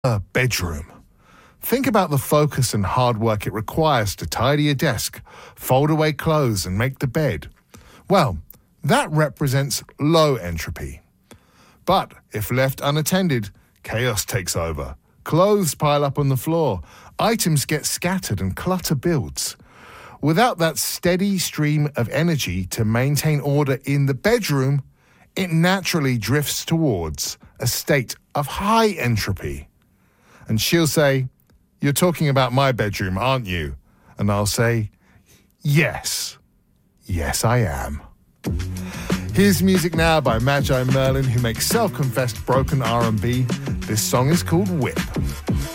A bedroom. Think about the focus and hard work it requires to tidy a desk, fold away clothes and make the bed. Well, that represents low entropy. But if left unattended, chaos takes over. Clothes pile up on the floor, items get scattered and clutter builds. Without that steady stream of energy to maintain order in the bedroom, it naturally drifts towards a state of high entropy. And she'll say, "You're talking about my bedroom, aren't you?" And I'll say, "Yes. Yes, I am." Here's music now by Magi Merlin, who makes self-confessed broken R&B. This song is called Whip.